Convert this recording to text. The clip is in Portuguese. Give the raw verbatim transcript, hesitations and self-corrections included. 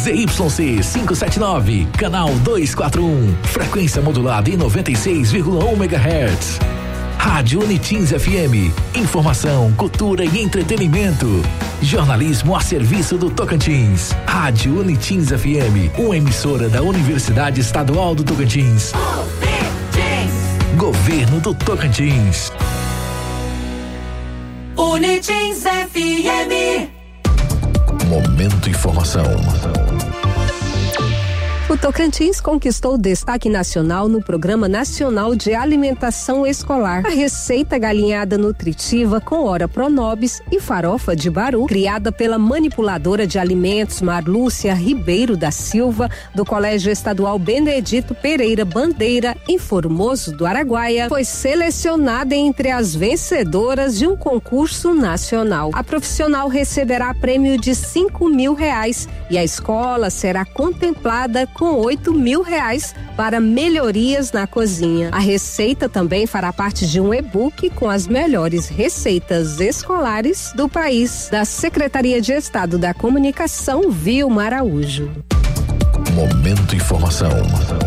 Z Y C quinhentos e setenta e nove, canal duzentos e quarenta e um, frequência modulada em noventa e seis vírgula um megahertz. Rádio Unitins F M, informação, cultura e entretenimento. Jornalismo a serviço do Tocantins. Rádio Unitins F M, uma emissora da Universidade Estadual do Tocantins. Governo do Tocantins. Unitins F M. Momento Informação. O Tocantins conquistou destaque nacional no Programa Nacional de Alimentação Escolar. A receita galinhada nutritiva com ora pronobis e farofa de baru, criada pela manipuladora de alimentos Marlúcia Ribeiro da Silva, do Colégio Estadual Benedito Pereira Bandeira, em Formoso do Araguaia, foi selecionada entre as vencedoras de um concurso nacional. A profissional receberá prêmio de cinco mil reais e a escola será contemplada com oito mil reais para melhorias na cozinha. A receita também fará parte de um e-book com as melhores receitas escolares do país, da Secretaria de Estado da Comunicação, Vilma Araújo. Momento Informação.